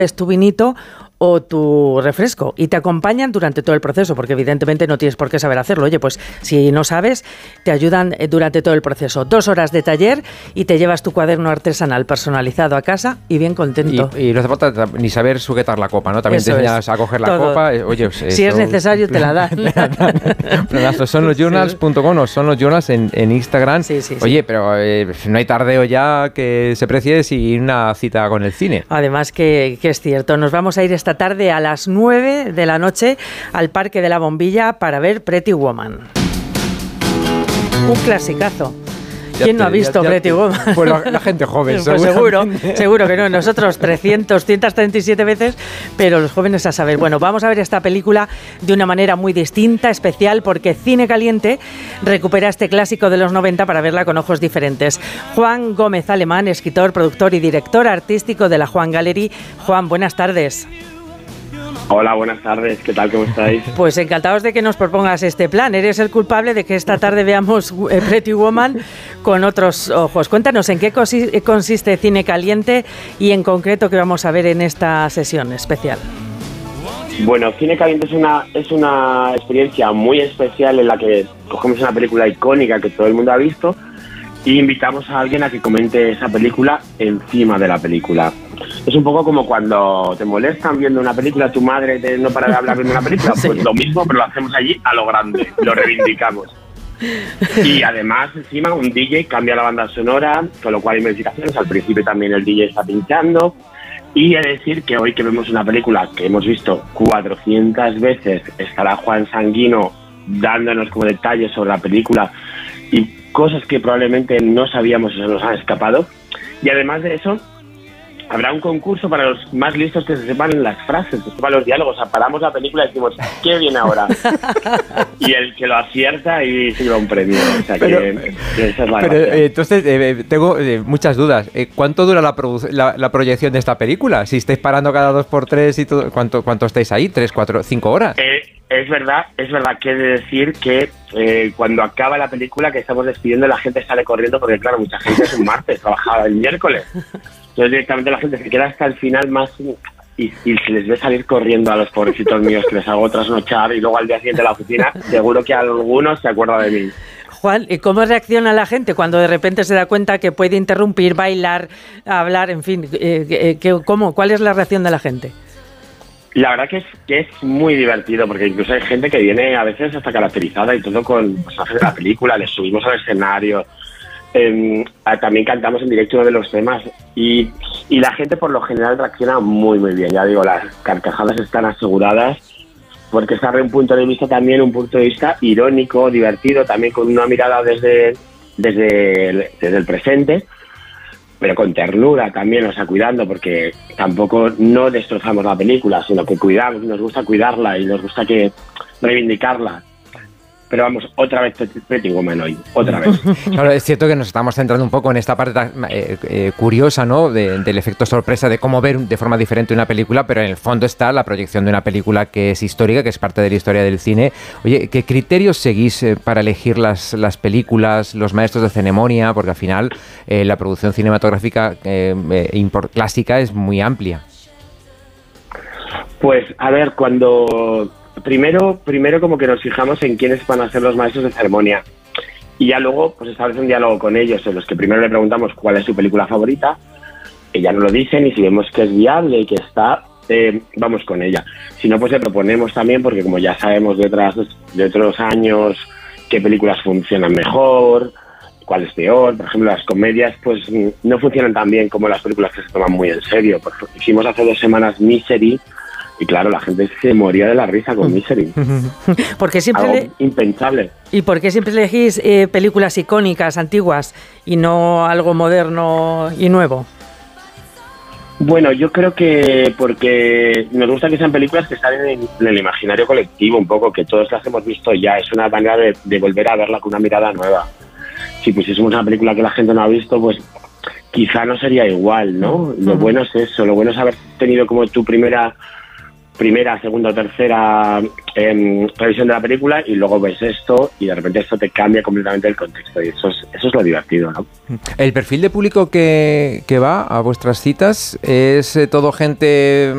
es tu vinito o tu refresco y te acompañan durante todo el proceso, porque evidentemente no tienes por qué saber hacerlo. Oye, pues si no sabes, te ayudan durante todo el proceso. 2 horas de taller y te llevas tu cuaderno artesanal personalizado a casa y bien contento. Y no hace falta ni saber sujetar la copa, ¿no? También Eso te enseñas a coger la todo. copa. Oye, si es necesario, te la dan. Sonlosjournals.com o Son los Journals en Instagram. Sí. Oye, pero no hay tardeo ya que se precie sin una cita con el cine. Además que es cierto, nos vamos a ir esta tarde a las 9 de la noche al Parque de la Bombilla para ver Pretty Woman. Un clasicazo. ¿Quién no ha visto Pretty Woman? Pues la gente joven, pues seguro que no. Nosotros 137 veces, pero los jóvenes a saber. Bueno, vamos a ver esta película de una manera muy distinta, especial, porque Cine Caliente recupera este clásico de los 90 para verla con ojos diferentes. Juan Gómez Alemán, escritor, productor y director artístico de la Juan Gallery. Juan, buenas tardes. Hola, buenas tardes. ¿Qué tal? ¿Cómo estáis? Pues encantados de que nos propongas este plan. Eres el culpable de que esta tarde veamos Pretty Woman con otros ojos. Cuéntanos en qué consiste Cine Caliente y en concreto qué vamos a ver en esta sesión especial. Bueno, Cine Caliente es una experiencia muy especial en la que cogemos una película icónica que todo el mundo ha visto y invitamos a alguien a que comente esa película encima de la película. Es un poco como cuando te molestan viendo una película, tu madre no para de hablar viendo una película, pues lo mismo, pero lo hacemos allí a lo grande, lo reivindicamos. Y además, encima, un DJ cambia la banda sonora, con lo cual hay modificaciones. Al principio también el DJ está pinchando. Y he de decir que hoy que vemos una película que hemos visto 400 veces, estará Juan Sanguino dándonos como detalles sobre la película y cosas que probablemente no sabíamos y se nos han escapado. Y además de eso, habrá un concurso para los más listos que se sepan las frases, que sepan los diálogos. O sea, paramos la película y decimos, ¿qué viene ahora? Y el que lo acierta y se lleva un premio. O sea, que esa es la gracia. Entonces, tengo muchas dudas. ¿Cuánto dura la proyección de esta película? Si estáis parando cada 2x3 y todo, ¿cuánto estáis ahí? ¿3, 4, 5 horas? Es verdad que he de decir que cuando acaba la película que estamos despidiendo, la gente sale corriendo porque, claro, mucha gente es un martes, trabajaba el miércoles. Entonces directamente la gente se queda hasta el final más y se les ve salir corriendo a los pobrecitos míos que les hago trasnochar y luego al día siguiente a la oficina seguro que algunos se acuerda de mí. Juan, ¿y cómo reacciona la gente cuando de repente se da cuenta que puede interrumpir, bailar, hablar, en fin? ¿Cuál es la reacción de la gente? La verdad que es muy divertido porque incluso hay gente que viene a veces hasta caracterizada y todo con personajes de la película, les subimos al escenario. También cantamos en directo uno de los temas y la gente por lo general reacciona muy muy bien. Ya digo, las carcajadas están aseguradas porque está de un punto de vista también, un punto de vista irónico, divertido, también con una mirada desde el presente, pero con ternura también, o sea, cuidando, porque tampoco no destrozamos la película, sino que cuidamos, nos gusta cuidarla y nos gusta reivindicarla. Pero vamos, otra vez Pretty Woman hoy, otra vez. Claro, es cierto que nos estamos centrando un poco en esta parte curiosa, ¿no? Del efecto sorpresa, de cómo ver de forma diferente una película, pero en el fondo está la proyección de una película que es histórica, que es parte de la historia del cine. Oye, ¿qué criterios seguís para elegir las películas, los maestros de ceremonia? Porque al final la producción cinematográfica clásica es muy amplia. Pues, a ver, Primero como que nos fijamos en quiénes van a ser los maestros de ceremonia y ya luego pues establece un diálogo con ellos en los que primero le preguntamos cuál es su película favorita, ella nos lo dicen y si vemos que es viable y que está, vamos con ella. Si no, pues le proponemos también, porque como ya sabemos de otros años qué películas funcionan mejor, cuál es peor. Por ejemplo, las comedias pues no funcionan tan bien como las películas que se toman muy en serio. Hicimos hace 2 semanas Misery. Y claro, la gente se moría de la risa con Misery. Porque siempre impensable. ¿Y por qué siempre elegís películas icónicas, antiguas, y no algo moderno y nuevo? Bueno, yo creo que porque nos gusta que sean películas que están en el imaginario colectivo un poco, que todos las hemos visto ya. Es una manera de volver a verla con una mirada nueva. Si pusiésemos una película que la gente no ha visto, pues quizá no sería igual, ¿no? Lo bueno es eso, lo bueno es haber tenido como tu primera, segunda o tercera revisión de la película y luego ves esto y de repente esto te cambia completamente el contexto y eso es lo divertido, ¿no? ¿El perfil de público que va a vuestras citas es todo gente